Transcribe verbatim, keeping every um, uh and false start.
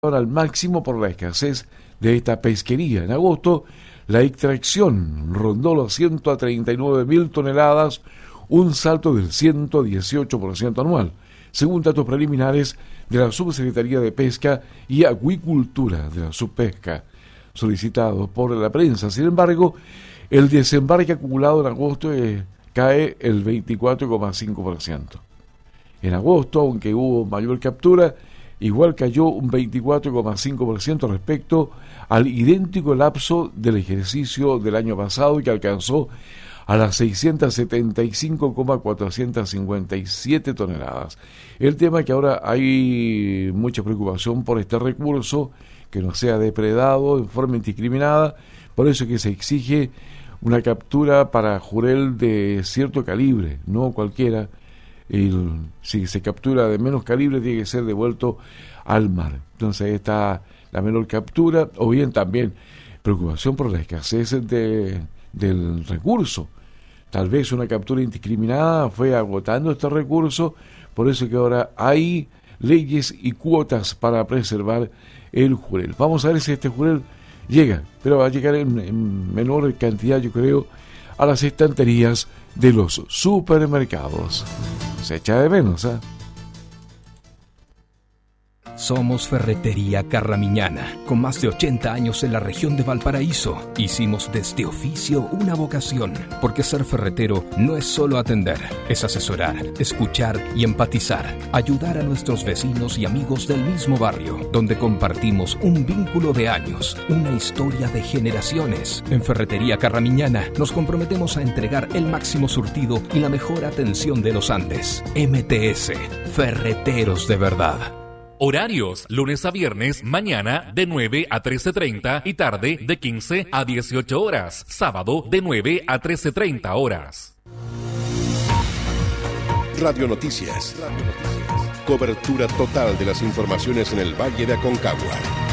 ahora al máximo por la escasez de esta pesquería. En agosto, la extracción rondó los ciento treinta y nueve mil toneladas, un salto del ciento dieciocho por ciento anual, según datos preliminares de la Subsecretaría de Pesca y Acuicultura de la Subpesca, solicitados por la prensa. Sin embargo, el desembarque acumulado en agosto eh, cae el veinticuatro coma cinco por ciento. En agosto, aunque hubo mayor captura, igual cayó un veinticuatro coma cinco por ciento respecto al idéntico lapso del ejercicio del año pasado, que alcanzó a las seiscientas setenta y cinco coma cuatrocientas cincuenta y siete toneladas. El tema es que ahora hay mucha preocupación por este recurso, que no sea depredado en forma indiscriminada, por eso es que se exige una captura para jurel de cierto calibre, no cualquiera. El, si se captura de menos calibre, tiene que ser devuelto al mar. Entonces ahí está la menor captura, o bien también preocupación por la escasez de, del recurso. Tal vez una captura indiscriminada fue agotando este recurso, por eso que ahora hay leyes y cuotas para preservar el jurel. Vamos a ver si este jurel llega, pero va a llegar en, en menor cantidad, yo creo, a las estanterías de los supermercados. Se echa de menos, ¿eh? Somos Ferretería Carramiñana, con más de ochenta años en la región de Valparaíso. Hicimos de este oficio una vocación, porque ser ferretero no es solo atender, es asesorar, escuchar y empatizar, ayudar a nuestros vecinos y amigos del mismo barrio, donde compartimos un vínculo de años, una historia de generaciones. En Ferretería Carramiñana nos comprometemos a entregar el máximo surtido y la mejor atención de los Andes. M T S, Ferreteros de verdad. Horarios, lunes a viernes, mañana de nueve a trece treinta y tarde de quince a dieciocho horas. Sábado de nueve a trece treinta horas. Radio Noticias. Radio Noticias. Cobertura total de las informaciones en el Valle de Aconcagua.